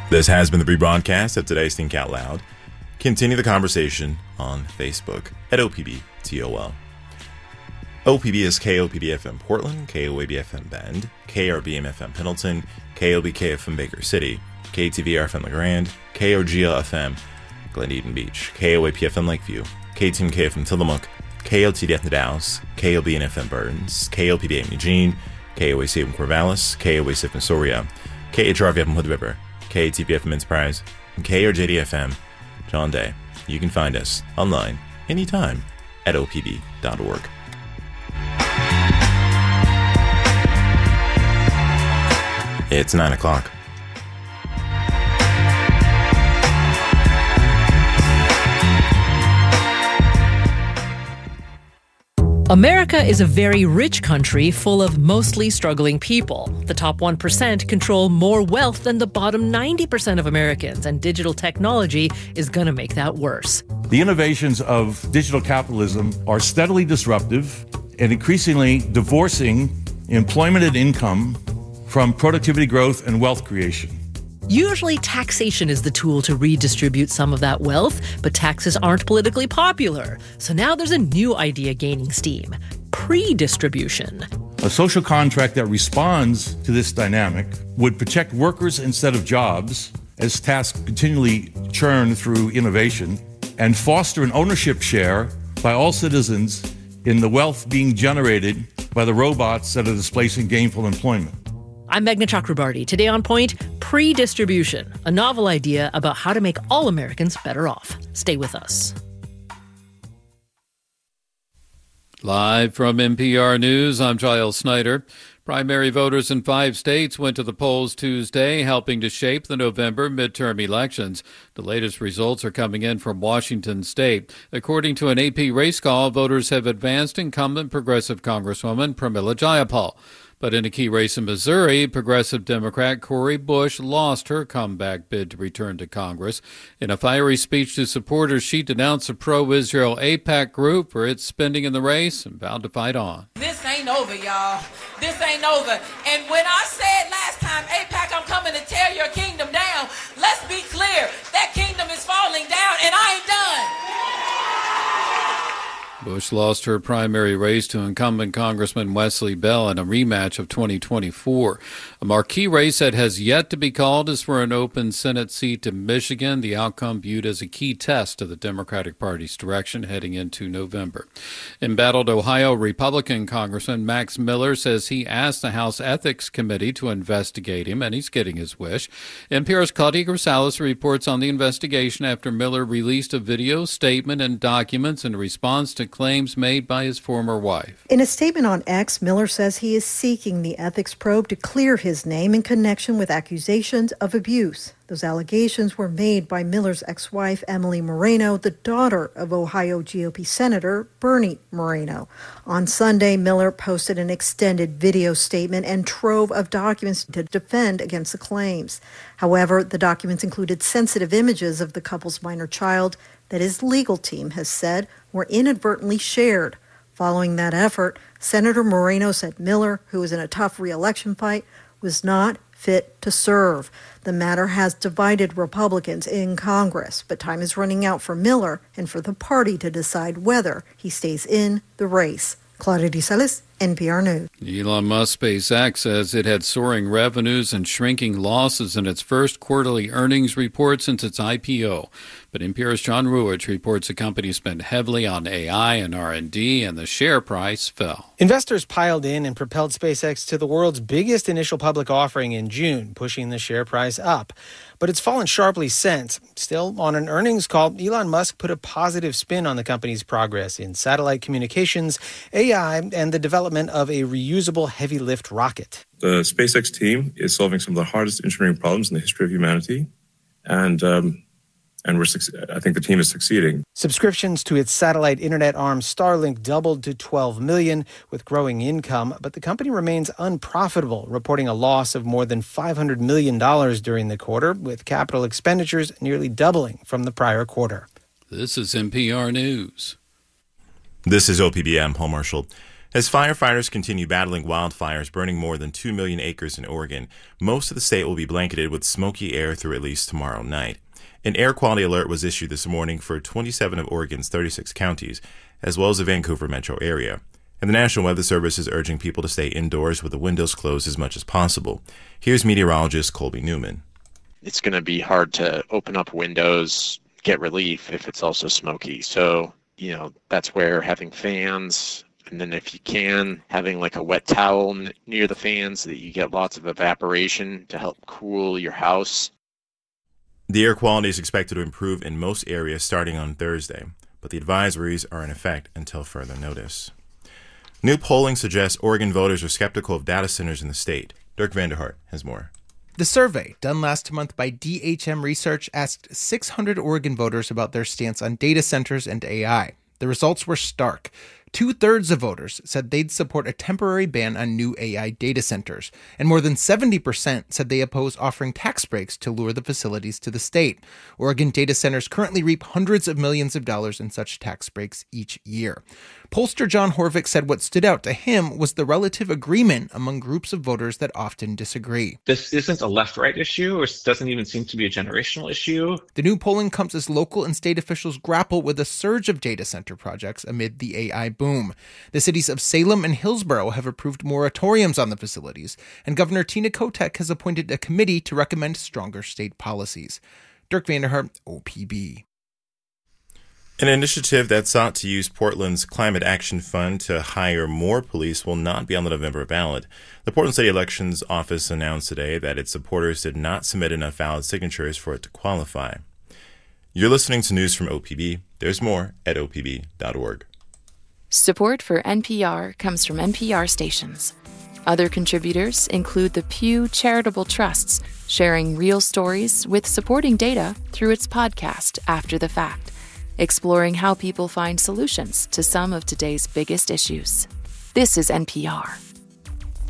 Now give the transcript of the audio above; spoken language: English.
This has been the rebroadcast of today's Think Out Loud. Continue the conversation on Facebook at OPBTOL. OPB is KOPB-FM Portland, KOAB-FM Bend, KRBM-FM Pendleton, KOBK-FM Baker City, KTVR-FM LeGrand, KOGL-FM Glen Beach, KOAP-FM Lakeview, KTMK-FM Tillamook, KOTD-FM Dallas, KOBN-FM Burns, KOPB-FM Eugene, KOAC-FM Corvallis, KOAC-FM Soria, KHRV-FM Hood River, KTP-FM Enterprise, and KRJD-FM John Day. You can find us online anytime at opb.org. It's 9 o'clock. America is a very rich country full of mostly struggling people. The top 1% control more wealth than the bottom 90% of Americans, and digital technology is going to make that worse. The innovations of digital capitalism are steadily disruptive and increasingly divorcing employment and income from productivity growth and wealth creation. Usually taxation is the tool to redistribute some of that wealth, but taxes aren't politically popular. So now there's a new idea gaining steam: pre-distribution. A social contract that responds to this dynamic would protect workers instead of jobs as tasks continually churn through innovation, and foster an ownership share by all citizens in the wealth being generated by the robots that are displacing gainful employment. I'm Meghna Chakrabarti. Today on Point, pre-distribution, a novel idea about how to make all Americans better off. Stay with us. Live from NPR News, I'm Giles Snyder. Primary voters in 5 states went to the polls Tuesday, helping to shape the November midterm elections. The latest results are coming in from Washington state. According to an AP race call, voters have advanced incumbent progressive Congresswoman Pramila Jayapal. But in a key race in Missouri, progressive Democrat Cori Bush lost her comeback bid to return to Congress. In a fiery speech to supporters, she denounced the pro-Israel AIPAC group for its spending in the race and vowed to fight on. This ain't over, y'all. This ain't over. And when I said last time, AIPAC, I'm coming to tear your kingdom down, let's be clear, that kingdom is falling down, and I ain't done. Bush lost her primary race to incumbent Congressman Wesley Bell in a rematch of 2024. A marquee race that has yet to be called is for an open Senate seat in Michigan, the outcome viewed as a key test of the Democratic Party's direction heading into November. Embattled Ohio Republican Congressman Max Miller says he asked the House Ethics Committee to investigate him, and he's getting his wish. NPR's Claudia Grisales reports on the investigation after Miller released a video, statement, and documents in response to claims made by his former wife. In a statement on X, Miller says he is seeking the ethics probe to clear his name in connection with accusations of abuse. Those allegations were made by Miller's ex-wife, Emily Moreno, the daughter of Ohio GOP Senator Bernie Moreno. On Sunday, Miller posted an extended video statement and trove of documents to defend against the claims. However, the documents included sensitive images of the couple's minor child that his legal team has said were inadvertently shared. Following that effort, Senator Moreno said Miller, who was in a tough re-election fight, was not fit to serve. The matter has divided Republicans in Congress, but time is running out for Miller and for the party to decide whether he stays in the race. Claudia Grisales, NPR News. Elon Musk SpaceX says it had soaring revenues and shrinking losses in its first quarterly earnings report since its IPO. But NPR's John Ruwitch reports the company spent heavily on AI and R&D, and the share price fell. Investors piled in and propelled SpaceX to the world's biggest initial public offering in June, pushing the share price up. But it's fallen sharply since. Still, on an earnings call, Elon Musk put a positive spin on the company's progress in satellite communications, AI, and the development of a reusable heavy-lift rocket. The SpaceX team is solving some of the hardest engineering problems in the history of humanity, and I think the team is succeeding. Subscriptions to its satellite internet arm Starlink doubled to 12 million with growing income, but the company remains unprofitable, reporting a loss of more than $500 million during the quarter, with capital expenditures nearly doubling from the prior quarter. This is NPR News. This is OPB. I'm Paul Marshall. As firefighters continue battling wildfires burning more than 2 million acres in Oregon, most of the state will be blanketed with smoky air through at least tomorrow night. An air quality alert was issued this morning for 27 of Oregon's 36 counties, as well as the Vancouver metro area. And the National Weather Service is urging people to stay indoors with the windows closed as much as possible. Here's meteorologist Colby Newman. It's going to be hard to open up windows, get relief if it's also smoky. So, that's where having fans, and then if you can, having like a wet towel near the fans so that you get lots of evaporation to help cool your house. The air quality is expected to improve in most areas starting on Thursday, but the advisories are in effect until further notice. New polling suggests Oregon voters are skeptical of data centers in the state. Dirk Vanderhart has more. The survey, done last month by DHM Research, asked 600 Oregon voters about their stance on data centers and AI. The results were stark. 2/3 of voters said they'd support a temporary ban on new AI data centers, and more than 70% said they oppose offering tax breaks to lure the facilities to the state. Oregon data centers currently reap hundreds of millions of dollars in such tax breaks each year. Pollster John Horvick said what stood out to him was the relative agreement among groups of voters that often disagree. This isn't a left-right issue, or doesn't even seem to be a generational issue. The new polling comes as local and state officials grapple with a surge of data center projects amid the AI boom. The cities of Salem and Hillsborough have approved moratoriums on the facilities, and Governor Tina Kotek has appointed a committee to recommend stronger state policies. Dirk Vanderhart, OPB. An initiative that sought to use Portland's Climate Action Fund to hire more police will not be on the November ballot. The Portland City Elections Office announced today that its supporters did not submit enough valid signatures for it to qualify. You're listening to news from OPB. There's more at opb.org. Support for NPR comes from NPR stations. Other contributors include the Pew Charitable Trusts, sharing real stories with supporting data through its podcast After the Fact, exploring how people find solutions to some of today's biggest issues. This is NPR.